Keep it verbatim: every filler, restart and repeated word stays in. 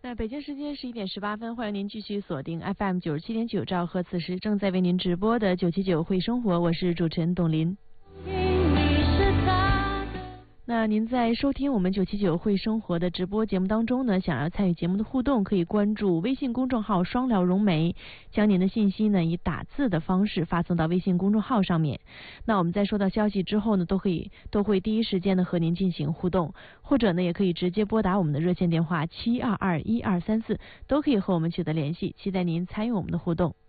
在北京时间十一点十八分，欢迎您继续锁定 F M 九十七点九兆赫，此时正在为您直播的九七九会生活，我是主持人董琳。那您在收听我们九七九会生活的直播节目当中呢，想要参与节目的互动，可以关注微信公众号双聊融媒，将您的信息呢以打字的方式发送到微信公众号上面。那我们在收到消息之后呢，都可以都会第一时间的和您进行互动，或者呢也可以直接拨打我们的热线电话七二二一二三四，都可以和我们取得联系，期待您参与我们的互动。